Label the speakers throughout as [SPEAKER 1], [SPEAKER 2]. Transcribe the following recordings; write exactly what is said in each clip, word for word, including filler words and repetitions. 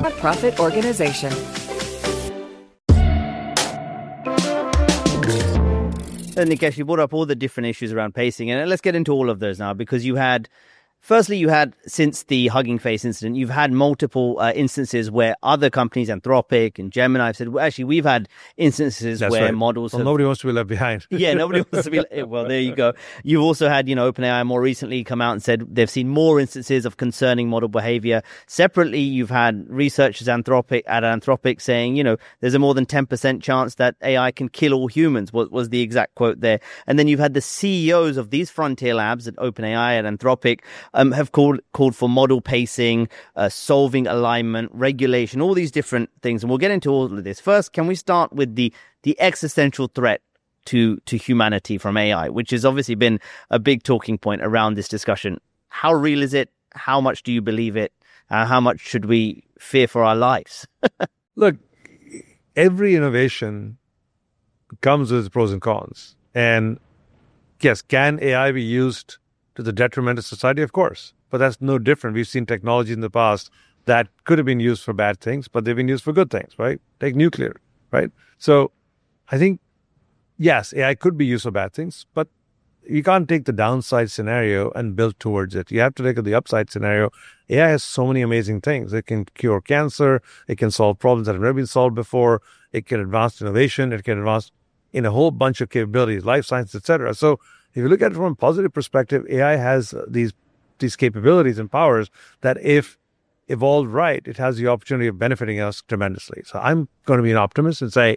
[SPEAKER 1] Nonprofit organization.
[SPEAKER 2] And Nikesh, you brought up all the different issues around pacing, and let's get into all of those now, because you had, firstly, you had, since the Hugging Face incident, you've had multiple uh, instances where other companies, Anthropic and Gemini, have said, well, actually, we've had instances
[SPEAKER 3] That's
[SPEAKER 2] where
[SPEAKER 3] right.
[SPEAKER 2] models
[SPEAKER 3] well,
[SPEAKER 2] have...
[SPEAKER 3] Nobody wants to be left behind.
[SPEAKER 2] yeah, nobody wants to be... Well, there you go. You've also had, you know, OpenAI more recently come out and said they've seen more instances of concerning model behavior. Separately, you've had researchers Anthropic at Anthropic saying, you know, there's a more than ten percent chance that A I can kill all humans, was, was the exact quote there. And then you've had the C E Os of these frontier labs at OpenAI and Anthropic um, have called called for model pacing, uh, solving alignment, regulation, all these different things. And we'll get into all of this. First, can we start with the the existential threat to to humanity from A I, which has obviously been a big talking point around this discussion? How real is it? How much do you believe it? Uh, how much should we fear for our lives?
[SPEAKER 3] Look, every innovation comes with pros and cons. And yes, can A I be used to the detriment of society? Of course. But that's no different. We've seen technology in the past that could have been used for bad things, but they've been used for good things, right? Take nuclear, right? So I think, yes, A I could be used for bad things, but you can't take the downside scenario and build towards it. You have to take the upside scenario. A I has so many amazing things. It can cure cancer. It can solve problems that have never been solved before. It can advance innovation. It can advance in a whole bunch of capabilities, life science, et cetera. So if you look at it from a positive perspective, A I has these these capabilities and powers that if evolved right, it has the opportunity of benefiting us tremendously. So I'm going to be an optimist and say,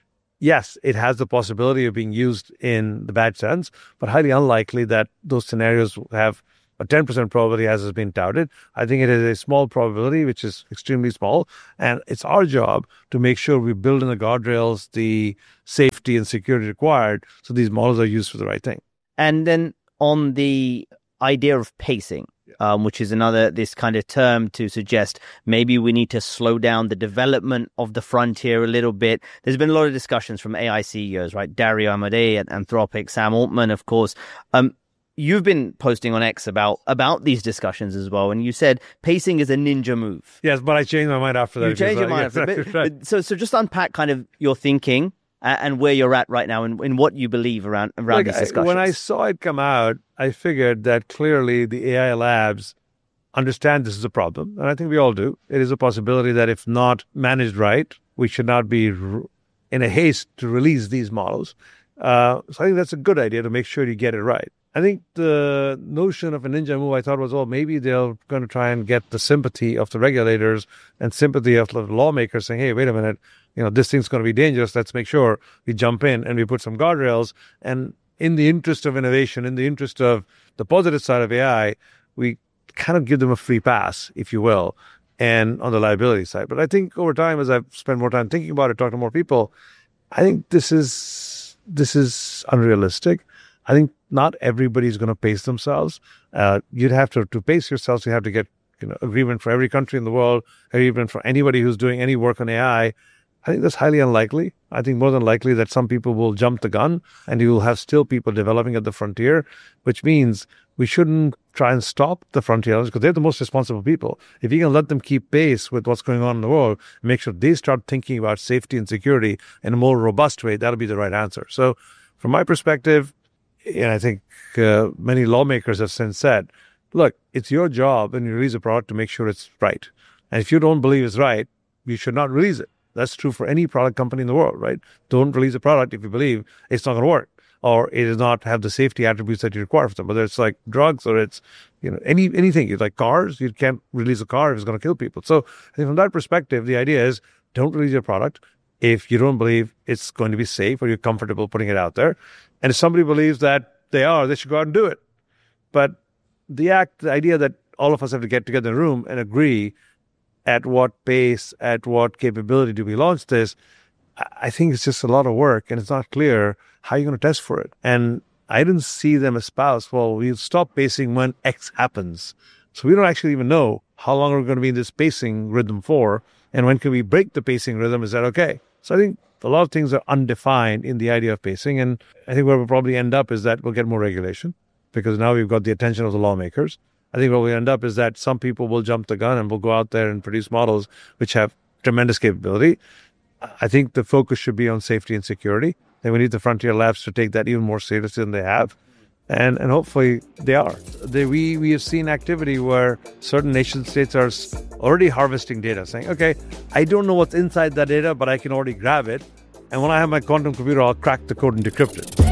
[SPEAKER 3] yes, it has the possibility of being used in the bad sense, but highly unlikely that those scenarios have a ten percent probability as has been touted. I think it is a small probability, which is extremely small. And it's our job to make sure we build in the guardrails, the safety and security required so these models are used for the right thing.
[SPEAKER 2] And then on the idea of pacing, um, which is another, this kind of term to suggest maybe we need to slow down the development of the frontier a little bit. There's been a lot of discussions from A I C E Os, right? Dario Amodei at Anthropic, Sam Altman, of course. Um, you've been posting on X about, about these discussions as well. And you said pacing is a ninja move.
[SPEAKER 3] Yes, but I changed my mind after that.
[SPEAKER 2] You changed your mind after that. But, so, so just unpack kind of your thinking and where you're at right now and in what you believe around, around
[SPEAKER 3] like
[SPEAKER 2] these discussions.
[SPEAKER 3] I, when I saw it come out, I figured that clearly the A I labs understand this is a problem. And I think we all do. It is a possibility that if not managed right, we should not be in a haste to release these models. Uh, so I think that's a good idea to make sure you get it right. I think the notion of a ninja move, I thought was, well, maybe they're going to try and get the sympathy of the regulators and sympathy of the lawmakers saying, hey, wait a minute, you know, this thing's going to be dangerous. Let's make sure we jump in and we put some guardrails. And in the interest of innovation, in the interest of the positive side of A I, we kind of give them a free pass, if you will, and on the liability side. But I think over time, as I've spent more time thinking about it, talking to more people, I think this is this is unrealistic. I think not everybody's going to pace themselves. Uh, you'd have to, to pace yourselves, you have to get you know, agreement for every country in the world, agreement for anybody who's doing any work on A I. I think that's highly unlikely. I think more than likely that some people will jump the gun and you will have still people developing at the frontier, which means we shouldn't try and stop the frontiers because they're the most responsible people. If you can let them keep pace with what's going on in the world, make sure they start thinking about safety and security in a more robust way, that'll be the right answer. So from my perspective, and I think uh, many lawmakers have since said, look, it's your job when you release a product to make sure it's right. And if you don't believe it's right, you should not release it. That's true for any product company in the world, right? Don't release a product if you believe it's not going to work or it does not have the safety attributes that you require for them. Whether it's like drugs or it's, you know, any anything. It's like cars, you can't release a car if it's going to kill people. So I think from that perspective, the idea is don't release your product if you don't believe it's going to be safe or you're comfortable putting it out there. And if somebody believes that they are, they should go out and do it. But the act, the idea that all of us have to get together in a room and agree at what pace, at what capability do we launch this, I think it's just a lot of work and it's not clear how you're going to test for it. And I didn't see them espouse, well, we'll stop pacing when X happens. So we don't actually even know how long we're going to be in this pacing rhythm for, and when can we break the pacing rhythm? Is that okay? So I think a lot of things are undefined in the idea of pacing, and I think where we'll probably end up is that we'll get more regulation because now we've got the attention of the lawmakers. I think what we end up is that some people will jump the gun and will go out there and produce models which have tremendous capability. I think the focus should be on safety and security. And we need the frontier labs to take that even more seriously than they have. And and hopefully they are. They, we, we have seen activity where certain nation states are already harvesting data, saying, okay, I don't know what's inside that data, but I can already grab it. And when I have my quantum computer, I'll crack the code and decrypt it.